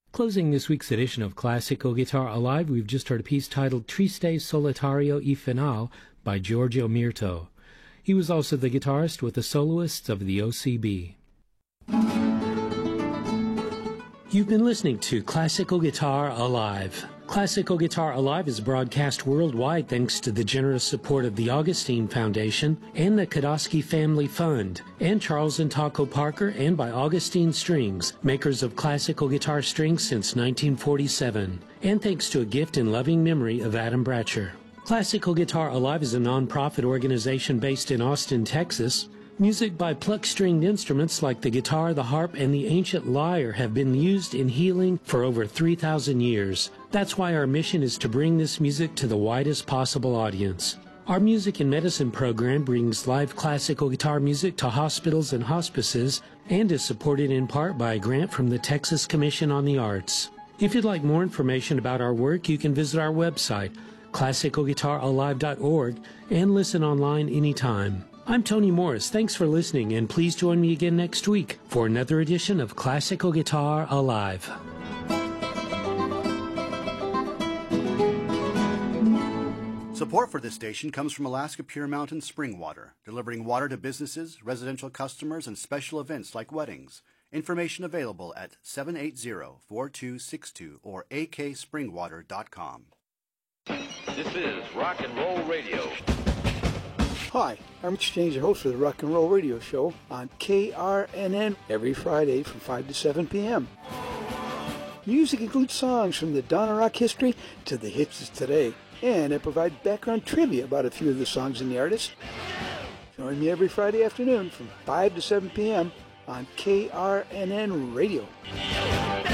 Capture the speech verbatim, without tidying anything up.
Closing this week's edition of Classical Guitar Alive, we've just heard a piece titled Triste Solitario y Final by Giorgio Myrto. He was also the guitarist with the soloists of the O C B. You've been listening to Classical Guitar Alive. Classical Guitar Alive is broadcast worldwide thanks to the generous support of the Augustine Foundation and the Kodosky Family Fund, and Charles and Taco Parker, and by Augustine Strings, makers of classical guitar strings since nineteen forty-seven, and thanks to a gift in loving memory of Adam Bratcher. Classical Guitar Alive is a non-profit organization based in Austin, Texas. Music by pluck-stringed instruments like the guitar, the harp, and the ancient lyre have been used in healing for over three thousand years. That's why our mission is to bring this music to the widest possible audience. Our Music and Medicine program brings live classical guitar music to hospitals and hospices and is supported in part by a grant from the Texas Commission on the Arts. If you'd like more information about our work, you can visit our website, classical guitar alive dot org, and listen online anytime. I'm Tony Morris. Thanks for listening, and please join me again next week for another edition of Classical Guitar Alive. Support for this station comes from Alaska Pure Mountain Spring Water, delivering water to businesses, residential customers, and special events like weddings. Information available at seven eight zero, four two six two or a k spring water dot com. This is Rock and Roll Radio. Hi, I'm Rich James, your host for the Rock and Roll Radio Show on K R N N every Friday from five to seven p.m. Music includes songs from the dawn of rock history to the hits of today, and I provide background trivia about a few of the songs and the artists. Join me every Friday afternoon from five to seven p.m. on K R N N Radio.